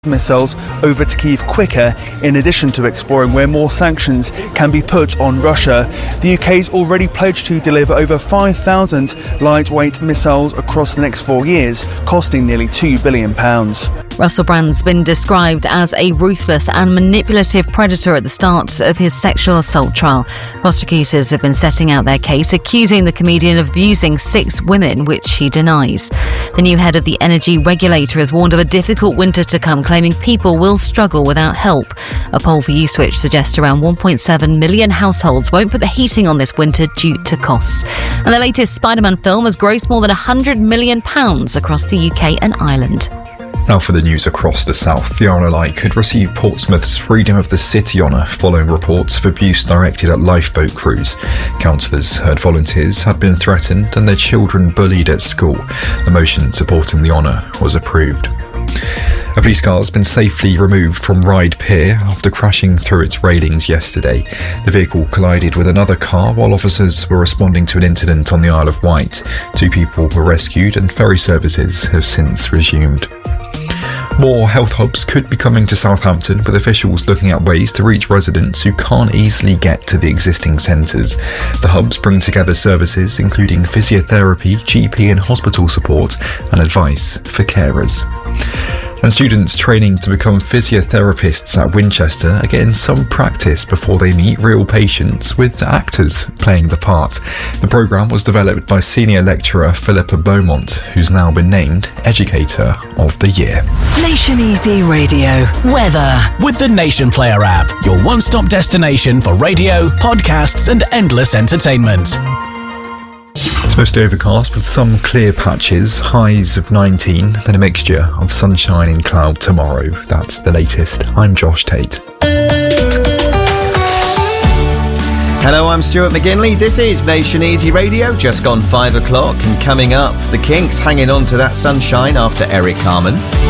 missiles over to Kyiv quicker, in addition to exploring where more sanctions can be put on Russia. The UK's already pledged to deliver over 5,000 lightweight missiles across the next 4 years, costing nearly £2 billion. Russell Brand's been described as a ruthless and manipulative predator at the start of his sexual assault trial. Prosecutors have been setting out their case, accusing the comedian of abusing 6 women, which he denies. The new head of the energy regulator has warned of a difficult winter to come, claiming people will struggle without help. A poll for Uswitch suggests around 1.7 million households won't put the heating on this winter due to costs. And the latest Spider-Man film has grossed more than £100 million across the UK and Ireland. Now for the news across the south. The Isle of Wight could receive Portsmouth's Freedom of the City honour following reports of abuse directed at lifeboat crews. Councillors heard volunteers had been threatened and their children bullied at school. The motion supporting the honour was approved. A police car has been safely removed from Ryde Pier after crashing through its railings yesterday. The vehicle collided with another car while officers were responding to an incident on the Isle of Wight. 2 people were rescued and ferry services have since resumed. More health hubs could be coming to Southampton, with officials looking at ways to reach residents who can't easily get to the existing centres. The hubs bring together services including physiotherapy, GP and hospital support and advice for carers. And students training to become physiotherapists at Winchester are getting some practice before they meet real patients, with actors playing the part. The programme was developed by senior lecturer Philippa Beaumont, who's now been named Educator of the Year. Nation Easy Radio weather with the Nation Player app, your one-stop destination for radio, podcasts and endless entertainment. It's mostly overcast with some clear patches, highs of 19, then a mixture of sunshine and cloud tomorrow. That's the latest. I'm Josh Tate. Hello, I'm Stuart McGinley. This is Nation Easy Radio, just gone 5 o'clock, and coming up, the Kinks hanging on to that sunshine after Eric Carmen.